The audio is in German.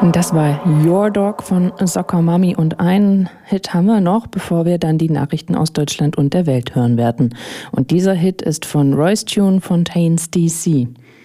Das war Your Dog von Soccer Mommy und einen Hit haben wir noch, bevor wir dann die Nachrichten aus Deutschland und der Welt hören werden. Und dieser Hit ist von Royce Tune Fontaines DC.